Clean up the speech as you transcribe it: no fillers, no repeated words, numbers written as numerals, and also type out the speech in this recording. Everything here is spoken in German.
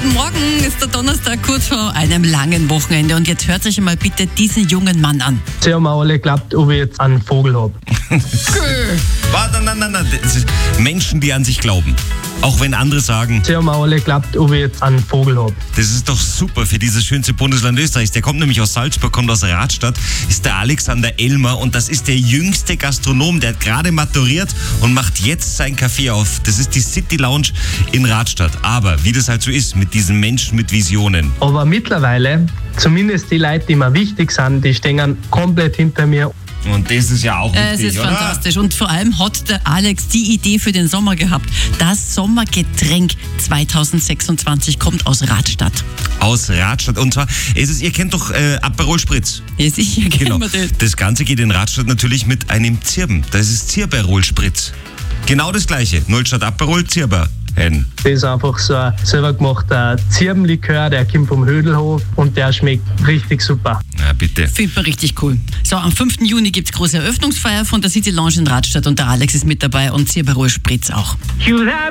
Guten Morgen, ist der Donnerstag kurz vor einem langen Wochenende und jetzt hört euch mal bitte diesen jungen Mann an. Sie haben alle geglaubt, ob ich jetzt einen Vogel habe. Warte, nein. Das ist Menschen, die an sich glauben. Auch wenn andere sagen, Sie haben alle geglaubt, ob ich jetzt einen Vogel habe. das ist doch super für dieses schönste Bundesland Österreichs. Der kommt nämlich aus Salzburg, kommt aus Radstadt, ist der Alexander Elmer und das ist der jüngste Gastronom. Der hat gerade maturiert und macht jetzt sein Café auf. Das ist die City Lounge in Radstadt. Aber wie das halt so ist mit diesen Menschen mit Visionen. Aber mittlerweile, zumindest die Leute, die mir wichtig sind, die stehen komplett hinter mir. Und das ist ja auch wichtig, Es ist oder? fantastisch und vor allem hat der Alex die Idee für den Sommer gehabt. Das Sommergetränk 2026 kommt aus Radstadt. Aus Radstadt. Und zwar, ihr kennt doch Aperol Spritz. Ja, sicher kennen wir das. Das Ganze geht in Radstadt natürlich mit einem Zirben. Das ist Zirberol Spritz. Genau das Gleiche. 0 statt Aperol, Zirber. Das ist einfach so ein selber gemachter Zirbenlikör, der kommt vom Hödelhof und der schmeckt richtig super. Na bitte. Findet man richtig cool. So, am 5. Juni gibt es große Eröffnungsfeier von der City Lounge in Radstadt und der Alex ist mit dabei und Zirberol Spritz auch.